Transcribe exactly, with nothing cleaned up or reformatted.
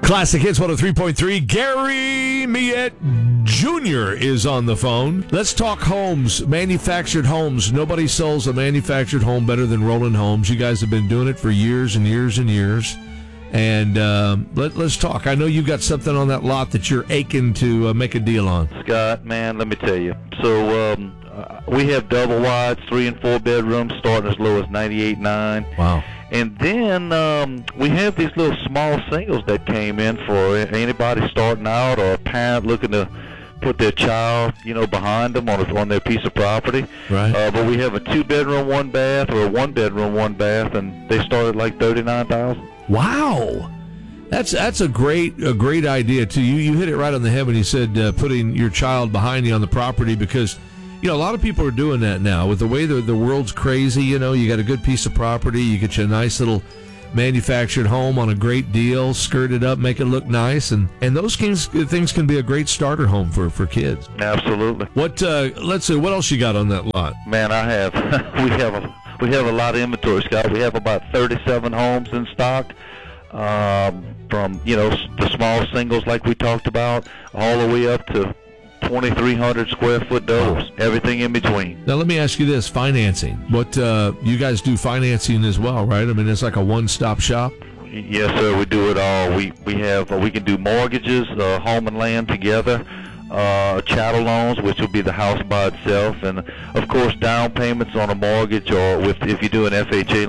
Classic Hits one oh three point three. Gary Miette Junior is on the phone. Let's talk homes, manufactured homes. Nobody sells a manufactured home better than Roland Homes. You guys have been doing it for years and years and years. And um, let, let's talk. I know you've got something on that lot that you're aching to uh, make a deal on. Scott, man, let me tell you. So um, uh, we have double wides, three and four bedrooms, starting as low as ninety-eight nine. Wow. And then um, we have these little small singles that came in for anybody starting out or a parent looking to put their child, you know, behind them on, a, on their piece of property. Right. Uh, but we have a two-bedroom, one-bath, or a one-bedroom, one-bath, and they start at like thirty-nine thousand dollars. Wow. That's that's a great a great idea, too. You, you hit it right on the head when you said uh, putting your child behind you on the property because, you know, a lot of people are doing that now. With the way the, the world's crazy, you know, you got a good piece of property, you get you a nice little manufactured home on a great deal, skirt it up, make it look nice, and, and those things, things can be a great starter home for, for kids. Absolutely. What uh, let's see, what else you got on that lot? Man, I have we have a we have a lot of inventory, Scott. We have about thirty-seven homes in stock. Um, from, you know, the small singles like we talked about, all the way up to twenty-three hundred square foot doubles, everything in between. Now, let me ask you this, financing. What, uh, you guys do financing as well, right? I mean, it's like a one-stop shop? Yes, sir, we do it all. We we have, uh, we can do mortgages, uh, home and land together, uh, chattel loans, which will be the house by itself, and, of course, down payments on a mortgage or with if you do an F H A